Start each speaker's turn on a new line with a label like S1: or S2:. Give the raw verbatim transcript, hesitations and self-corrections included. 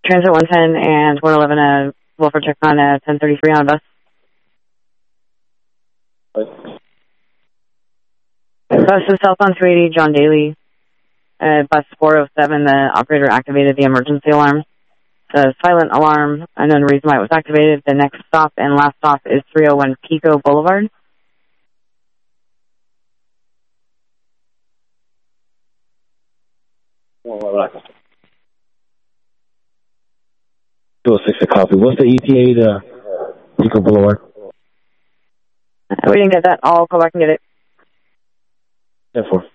S1: Transit one ten and one eleven, uh, Wilford check on uh, ten thirty-three on a bus. Bus is southbound two eighty, John Daly. Uh, bus four oh seven, the operator activated the emergency alarm. The silent alarm, unknown reason why it was activated. The next stop and last stop is three oh one Pico Boulevard.
S2: two oh six a copy. What's the E T A to Pico Boulevard?
S1: Uh, we didn't get that. I'll go back and get it.
S2: ten four.